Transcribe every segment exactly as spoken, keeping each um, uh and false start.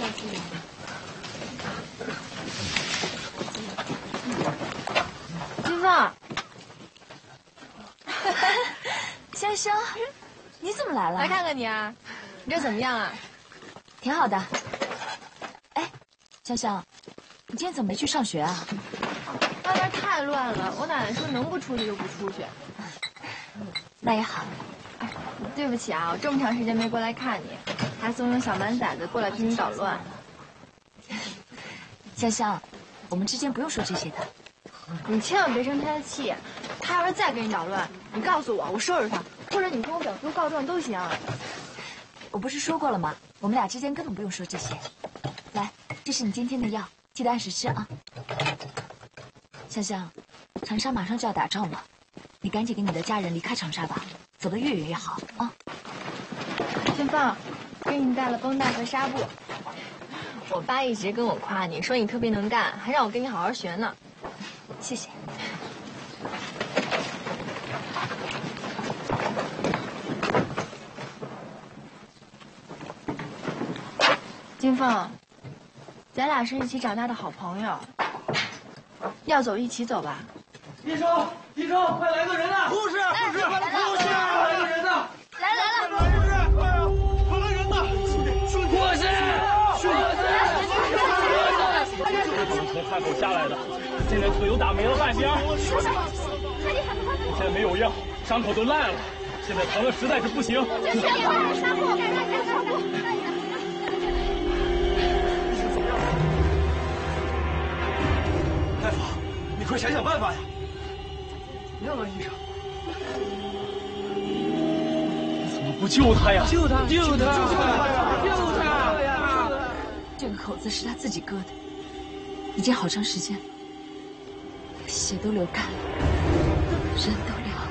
金凤，香香，你怎么来了？ 来看看你啊，你这怎么样啊？ 挺好的。哎，香香，你今天怎么没去上学啊？ 外边太乱了，我奶奶说能不出去就不出去。 那也好。 哎，对不起啊，我这么长时间没过来看你，还怂恿小蛮崽子过来给你捣乱。 香香，我们之间不用说这些的。 你千万别生他的气，他要是再跟你捣乱，你告诉我，我收拾他，或者你跟我表叔告状都行。 我不是说过了吗？我们俩之间根本不用说这些。来，这是你今天的药，记得按时吃啊。香香，长沙马上就要打仗了，你赶紧跟你的家人离开长沙吧，走得越远越好啊。 金凤，给你带了绷带和纱布。我爸一直跟我夸你，说你特别能干，还让我跟你好好学呢。 谢谢。 金凤，咱俩是一起长大的好朋友，要走一起走吧。 医生，医生，快来个人呐！护士，护士，快来！护士，快来个人呐！ 来来了， 护士，快啊！快来人呐！兄弟，兄弟， 护士， 兄弟， 从汉口下来的，现在腿都打没了半边。 说什么？快点，快点！ 现在没有药，伤口都烂了，现在疼的实在是不行。 就全快点，纱布，快快快，纱布！ 大夫，你快想想办法呀！ 没有了，医生。你怎么不救他呀？ 救他！ 救他！ 救他呀！ 救他呀！ 这个口子是他自己割的，已经好长时间了，血都流干了，人都凉了。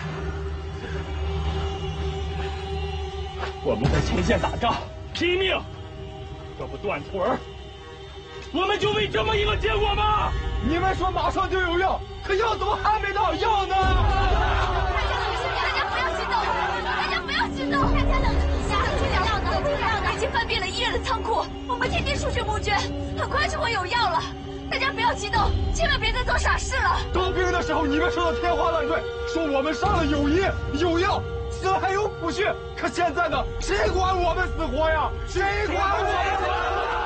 我们在前线打仗，拼命，要不断腿儿，我们就为这么一个结果吗？ 你们说马上就有药，可药怎么还没到？药呢？ 大家不要激动，大家不要激动，大家冷静一下，冷静药呢？药呢？已经翻遍了医院的仓库，我们天天出去募捐，很快就会有药了。大家不要激动，千万别再做傻事了。 当兵的时候，你们说的天花乱坠，说我们上了有医有药，死了还有补血。可现在呢？谁管我们死活呀？谁管我们死活？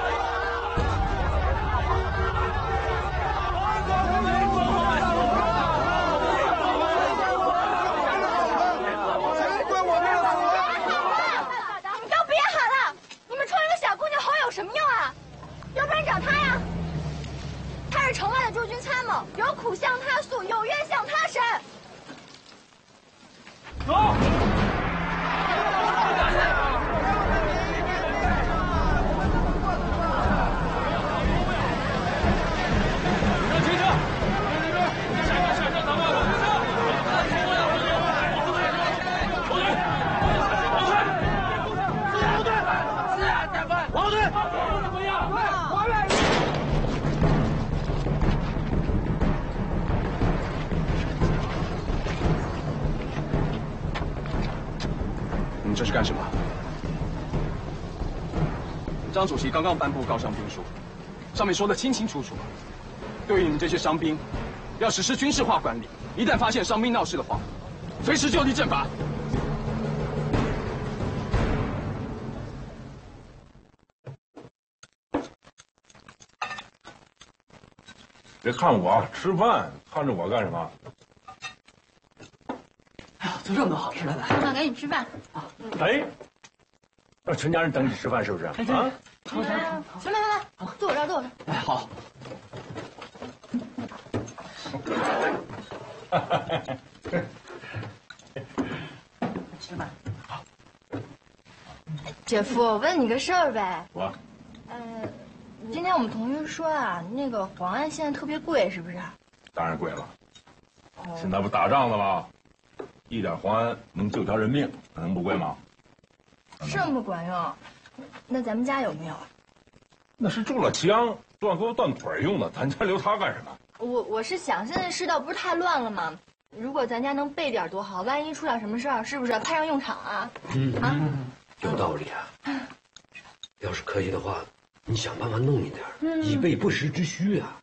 什么用啊？要不然找他呀！他是城外的驻军参谋，有苦向他诉，有冤向他伸。 走。 你这是干什么？张主席刚刚颁布高伤兵书，上面说的清清楚楚，对于你们这些伤兵，要实施军事化管理，一旦发现伤兵闹事的话，随时就地正法。 别看我吃饭，看着我干什么？ 哎呀，做这么多好吃的呢！ 妈妈，赶紧吃饭。 哎，让全家人等你吃饭是不是？啊， 来来来来，坐我这儿，坐我这儿。 哎，好。吃饭。好。 姐夫，我问你个事儿呗。 我。 呃，今天我们同学说啊，那个黄安现在特别贵，是不是？ 当然贵了。现在不打仗的吗？一点黄安能救条人命，能不贵吗？ 这么管用？那咱们家有没有啊？ 那是中了枪，断胳膊断腿用的，咱家留它干什么？ 我我是想，现在世道不是太乱了吗？如果咱家能备点多好，万一出点什么事儿，是不是派上用场啊？ 嗯啊， 有道理啊。要是可以的话， 你想办法弄一点，嗯、以备不时之需啊。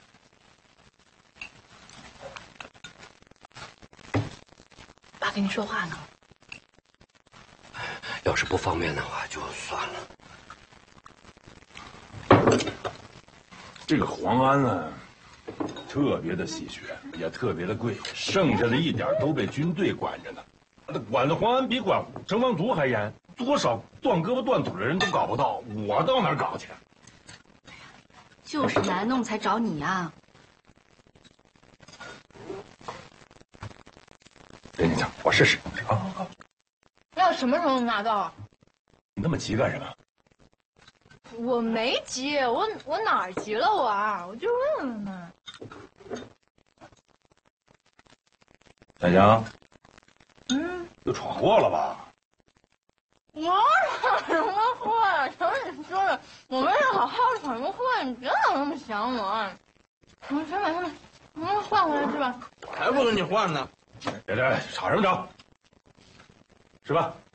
爸跟你说话呢。 要是不方便的话，就算了。 这个黄安呢，特别的稀缺，也特别的贵，剩下的一点都被军队管着呢。管的黄安比管城防族还严，多少断胳膊断腿的人都搞不到，我到哪儿搞去？ 就是难弄才找你啊。 给你讲，我试试。好好好。 要什么时候能拿到？ 你那么急干什么？ 我没急，我我哪儿急了我啊？我就问问嘛。 小强， 嗯， 又闯祸了吧？ 我闯什么祸呀？瞧你说的，我没有好好闯什么祸，你别老那么想我啊！行吧行吧行吧，我们换回来是吧？ 还不跟你换呢？ 别别，吵什么吵？吃饭。